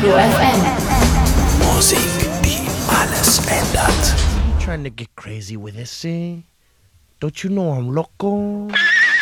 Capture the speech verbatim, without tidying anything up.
Ego F M. Musik, die alles ändert. You trying to get crazy with this, eh? Don't you know I'm loco?